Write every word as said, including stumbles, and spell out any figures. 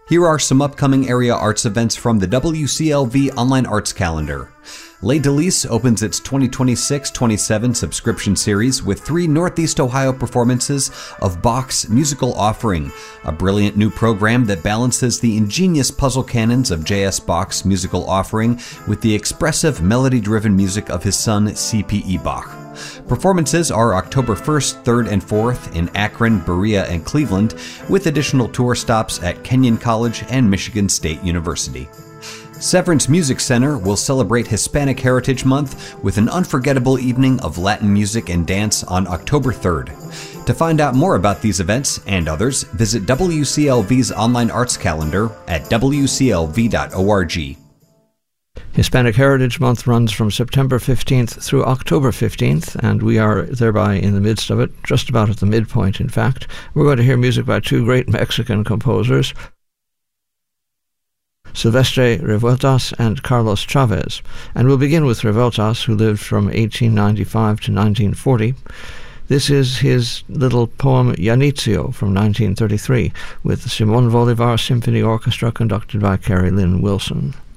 Here are some upcoming area arts events from the W C L V Online Arts Calendar. Les Délices opens its twenty twenty-six twenty-seven subscription series with three Northeast Ohio performances of Bach's Musical Offering, a brilliant new program that balances the ingenious puzzle canons of J S Bach's Musical Offering with the expressive, melody-driven music of his son C P E Bach. Performances are October first, third, and fourth in Akron, Berea, and Cleveland, with additional tour stops at Kenyon College and Michigan State University. Severance Music Center will celebrate Hispanic Heritage Month with an unforgettable evening of Latin music and dance on October third. To find out more about these events and others, visit W C L V's online arts calendar at w c l v dot org. Hispanic Heritage Month runs from September fifteenth through October fifteenth, and we are thereby in the midst of it, just about at the midpoint, in fact. We're going to hear music by two great Mexican composers, Silvestre Revueltas and Carlos Chavez. And we'll begin with Revueltas, who lived from eighteen ninety-five to nineteen forty. This is his little poem Janitzio from nineteen thirty-three, with the Simon Bolivar Symphony Orchestra conducted by Carrie Lynn Wilson.